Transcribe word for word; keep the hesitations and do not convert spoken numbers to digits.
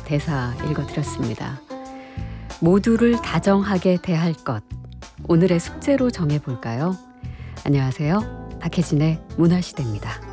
대사 읽어드렸습니다. 모두를 다정하게 대할 것, 오늘의 숙제로 정해볼까요? 안녕하세요. 박혜진의 문화시대입니다.